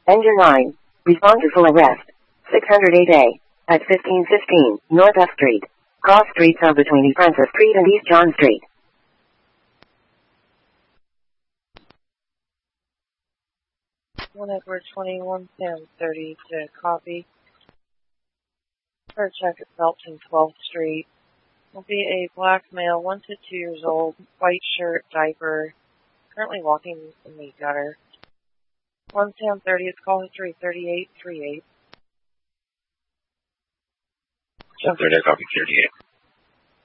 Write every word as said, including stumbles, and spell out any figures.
Engine nine. Respond to full arrest. six oh eight A. At fifteen fifteen, North F Street. Cross streets are between East Francis Street and East John Street. one Edward twenty-one, Sam thirty to copy. For check at Felton, twelfth Street. Will be a black male, one to two years old, white shirt, diaper, currently walking in the gutter. one Sam thirty, it's call history thirty-eight thirty-eight. Sam thirty, copy thirty-eight.